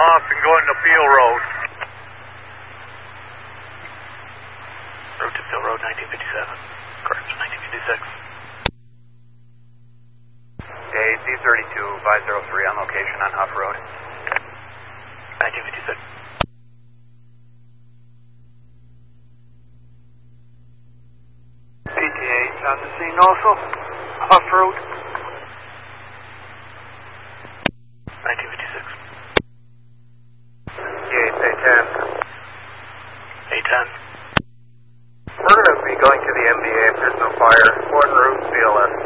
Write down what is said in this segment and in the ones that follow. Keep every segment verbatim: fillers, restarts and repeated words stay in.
off and going to Peel Road. Route to Peel Road, nineteen fifty-seven. Correct, nineteen fifty-six. Okay, D thirty-two, five zero three on location on Huff Road. nineteen fifty-six. P T eight on the scene also. Huff Road. nineteen fifty-six. P eight, A ten. A ten. We're going to be going to the M D A if there's no fire. One route, B L S.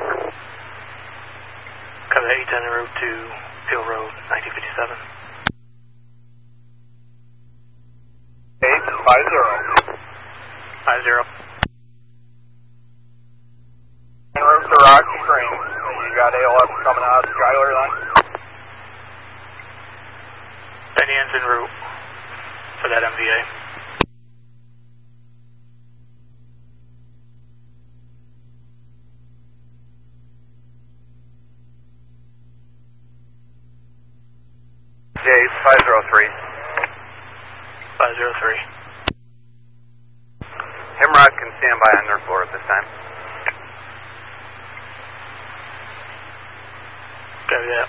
Cover A ten en route to Peel Road, nineteen fifty-seven. eight, five zero. five zero. En route to Rock Spring. You got A L S coming out of Skyler then? Benny Ann's en route for that M V A. J five zero three. five zero three. Hemrock can stand by on their floor at this time. Copy that.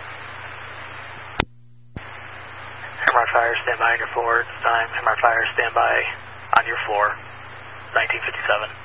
Hemrock Fire, stand by on your floor at this time. Hemrock Fire, stand by on your floor, nineteen fifty-seven.